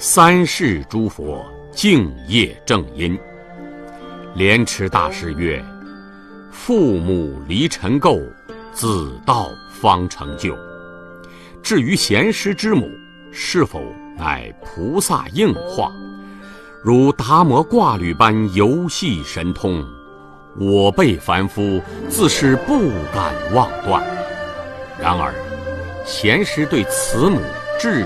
三世诸佛敬业正因。莲池大师曰：父母离尘垢，子道方成就。至于贤师之母，是否乃菩萨应化，如达摩挂履般游戏神通，我辈凡夫自是不敢妄断。然而贤师对慈母至